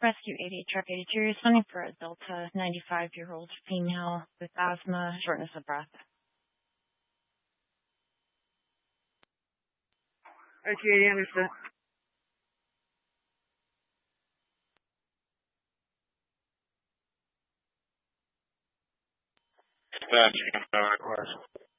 Rescue 88 Truck 82 responding for a Delta 95-year-old female with asthma, shortness of breath. Okay, understood. Dispatch, you can request.